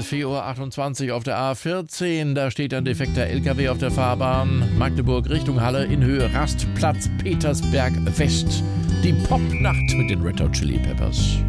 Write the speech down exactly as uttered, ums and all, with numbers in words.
vier Uhr achtundzwanzig auf der A vierzehn. Da steht ein defekter L K W auf der Fahrbahn. Magdeburg Richtung Halle in Höhe Rastplatz Petersberg West. Die Popnacht mit den Red Hot Chili Peppers.